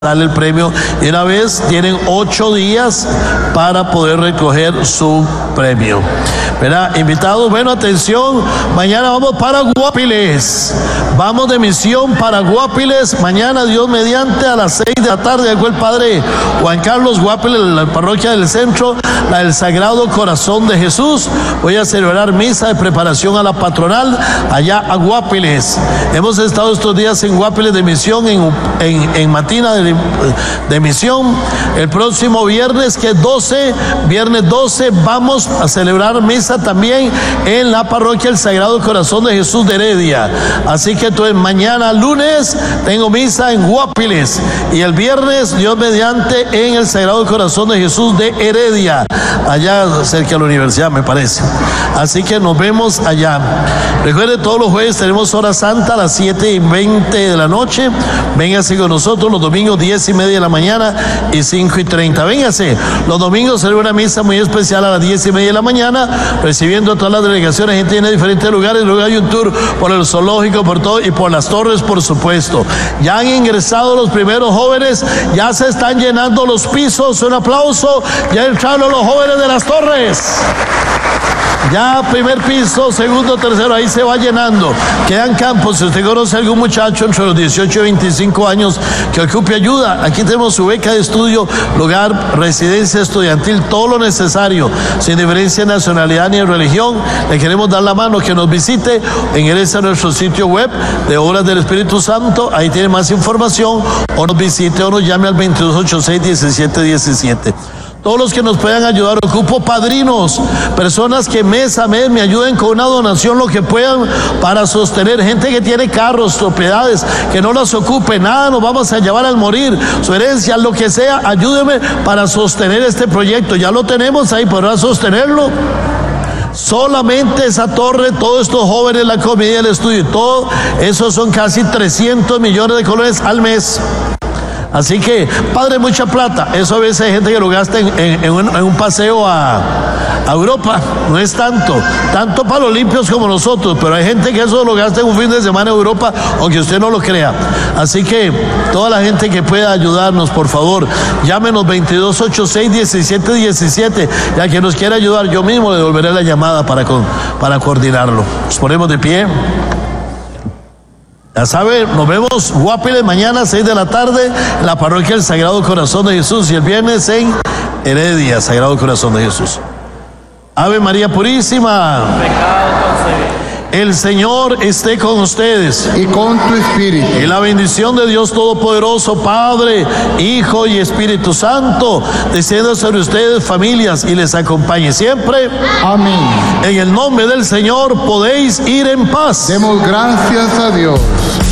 darle el premio. Y una vez tienen 8 días para poder recoger su premio. ¿Verdad? Invitados, bueno, atención, mañana vamos para Guapiles. Vamos de misión para Guapiles. Mañana, Dios mediante, a las 6 de la tarde, llegó el padre Juan Carlos Guapiles, la parroquia del centro, la del Sagrado Corazón de Jesús. Voy a celebrar misa de preparación a la patronal allá a Guapiles. Hemos estado estos días en Guapiles de misión, en Matina de misión. El próximo viernes, que es viernes 12, vamos a celebrar misa también en la parroquia del Sagrado Corazón de Jesús de Heredia. Así que entonces mañana lunes tengo misa en Guapiles y el viernes, Dios mediante, en el Sagrado Corazón de Jesús de Heredia, allá cerca de la universidad, me parece. Así que nos vemos allá. Recuerde, todos los jueves tenemos hora santa a las 7:20 de la noche. Véngase con nosotros los domingos 10:30 de la mañana y 5:30. Véngase. Los domingos será una misa muy especial a las 10:30 de la mañana, recibiendo a todas las delegaciones, gente viene de diferentes lugares. Luego hay un tour por el zoológico, por todo, y por las torres, por supuesto. Ya han ingresado los primeros jóvenes, ya se están llenando los pisos. Un aplauso. Ya entraron los jóvenes de las torres. Ya primer piso, segundo, tercero, ahí se va llenando. Quedan campos. Si usted conoce a algún muchacho entre los 18 y 25 años que ocupe ayuda, aquí tenemos su beca de estudio, lugar, residencia estudiantil, todo lo necesario, sin diferencia de nacionalidad ni de religión. Le queremos dar la mano, que nos visite, ingrese a nuestro sitio web de Obras del Espíritu Santo, ahí tiene más información, o nos visite o nos llame al 2286-1717. Todos los que nos puedan ayudar, ocupo padrinos, personas que mes a mes me ayuden con una donación, lo que puedan, para sostener gente que tiene carros, propiedades, que no las ocupe, nada nos vamos a llevar al morir, su herencia, lo que sea, ayúdeme para sostener este proyecto. Ya lo tenemos ahí, ¿podrá sostenerlo? Solamente esa torre, todos estos jóvenes, la comida, el estudio y todo, eso son casi 300 millones de colones al mes. Así que, padre, mucha plata. Eso a veces hay gente que lo gasta en un paseo a Europa. No es tanto para los limpios como nosotros, pero hay gente que eso lo gasta en un fin de semana en Europa, aunque usted no lo crea. Así que toda la gente que pueda ayudarnos, por favor, llámenos 2286-1717. Ya que nos quiera ayudar, yo mismo le devolveré la llamada para coordinarlo. Nos ponemos de pie. Ya sabe, nos vemos Guapiles mañana 6 de la tarde en la parroquia del Sagrado Corazón de Jesús, y el viernes en Heredia, Sagrado Corazón de Jesús. Ave María Purísima. El Señor esté con ustedes. Y con tu espíritu. Y la bendición de Dios Todopoderoso, Padre, Hijo y Espíritu Santo, descienda sobre ustedes, familias, y les acompañe siempre. Amén. En el nombre del Señor podéis ir en paz. Demos gracias a Dios.